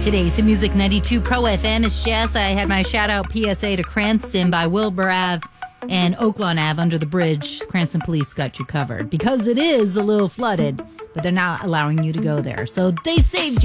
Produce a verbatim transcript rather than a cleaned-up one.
Today's Music ninety-two Pro F M is Jess. I had my shout-out P S A to Cranston by Wilbur Ave and Oaklawn Ave under the bridge. Cranston Police got you covered because it is a little flooded, but they're not allowing you to go there. So they saved you.